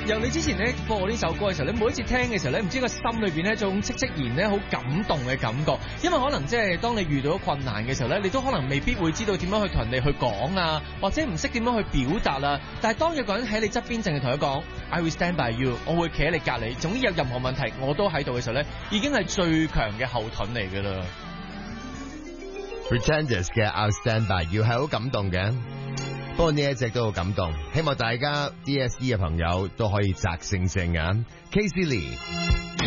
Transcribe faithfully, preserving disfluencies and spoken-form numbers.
由你之前咧播我呢首歌嘅時候，你每一次聽嘅時候咧，唔知個心裏邊呢一種戚戚然咧好感動嘅感覺，因為可能即係當你遇到困難嘅時候咧，你都可能未必會知道點樣去同人哋去講啊，或者唔識點樣去表達啊。但係當有個人喺你側邊，淨係同佢講 I will stand by you， 我會企喺你隔離，總之有任何問題我都喺度嘅時候咧，已經係最強嘅後盾嚟㗎啦。 Pretenders 嘅 I'll stand by you 係好感動嘅。不過呢一隻都好感動，希望大家 D S E 嘅朋友都可以摘星星啊 Casey Lee。